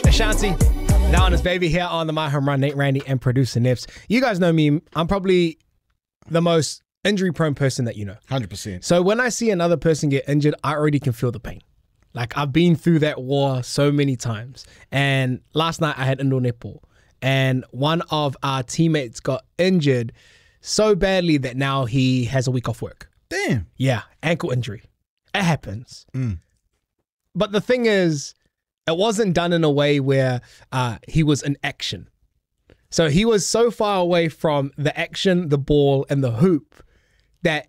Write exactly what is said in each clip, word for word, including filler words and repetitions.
Ashanti. Now on his baby here on the My Home Run, Nate Randy and producer Nips. You guys know me. I'm probably the most injury-prone person that you know. one hundred percent. So when I see another person get injured, I already can feel the pain. Like, I've been through that war so many times. And last night I had indoor netball. And one of our teammates got injured so badly that now he has a week off work. Damn. Yeah, ankle injury. It happens. Mm. But the thing is, it wasn't done in a way where uh, he was in action. So he was so far away from the action, the ball, and the hoop that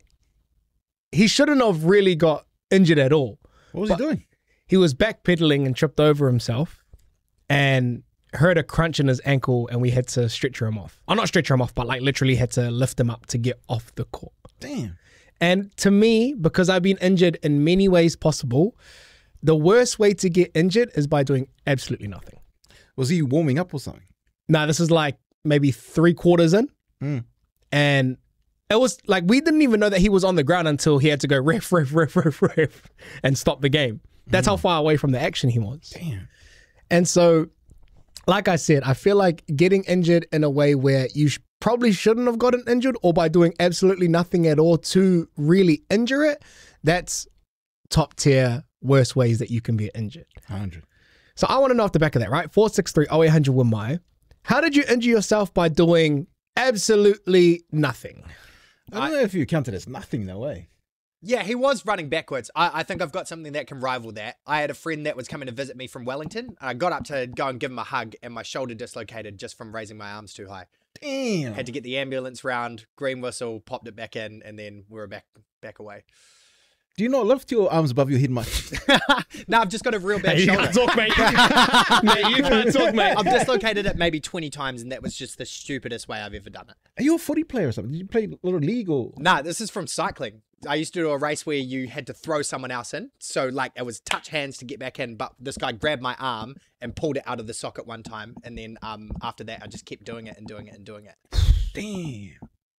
he shouldn't have really got injured at all. What was but he doing? He was backpedaling and tripped over himself and heard a crunch in his ankle, and we had to stretcher him off. Oh, not stretcher him off, but like literally had to lift him up to get off the court. Damn. And to me, because I've been injured in many ways possible, the worst way to get injured is by doing absolutely nothing. Was he warming up or something? No, this is like maybe three quarters in. Mm. And it was like, we didn't even know that he was on the ground until he had to go ref, ref, ref, ref, ref, and stop the game. That's mm. how far away from the action he was. Damn. And so, like I said, I feel like getting injured in a way where you sh- probably shouldn't have gotten injured, or by doing absolutely nothing at all to really injure it, that's top tier worst ways that you can be injured. one hundred. So I want to know off the back of that, right? four six three oh eight hundred with my. How did you injure yourself by doing absolutely nothing? I don't know if you count it as nothing, no way. Yeah, he was running backwards. I, I think I've got something that can rival that. I had a friend that was coming to visit me from Wellington. I got up to go and give him a hug, and my shoulder dislocated just from raising my arms too high. Damn. Had to get the ambulance round, green whistle, popped it back in, and then we were back back away. Do you not lift your arms above your head much? No, I've just got a real bad Hey, you shoulder. can't talk, mate. Mate, you can't talk, mate. I've dislocated it maybe twenty times, and that was just the stupidest way I've ever done it. Are you a footy player or something? Did you play a little league or? Nah, this is from cycling. I used to do a race where you had to throw someone else in. So, like, it was touch hands to get back in, but this guy grabbed my arm and pulled it out of the socket one time. And then um, after that, I just kept doing it and doing it and doing it. Damn.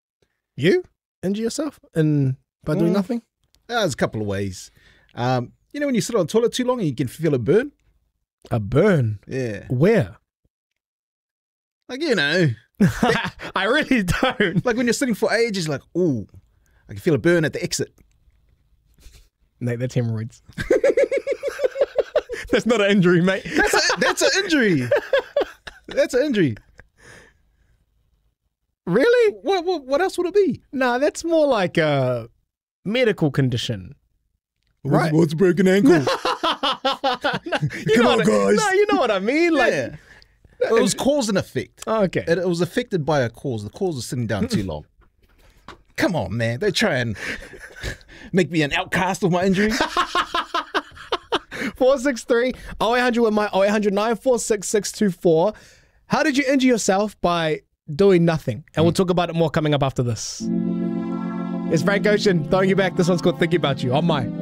You injure yourself and by doing Mm. nothing? Uh, there's a couple of ways. Um, you know when you sit on the toilet too long and you can feel a burn? A burn? Yeah. Where? Like, you know. I really don't. Like when you're sitting for ages, like, ooh, I can feel a burn at the exit. Mate, that's hemorrhoids. That's not an injury, mate. That's a, that's an injury. That's an injury. Really? What, what what else would it be? Nah, that's more like a medical condition. Right. What's a broken ankle? no, you Come know on, what I- guys. No, you know what I mean. Like, Yeah. It was cause and effect. oh, okay. It, it was affected by a cause. The cause was sitting down too long. Come on, man. They try and make me an outcast of my injury. four six three oh eight hundred with my oh eight hundred nine four six six two four. How did you injure yourself by doing nothing? And we'll talk about it more coming up after this. It's Frank Ocean throwing you back. This one's called Thinking About You on my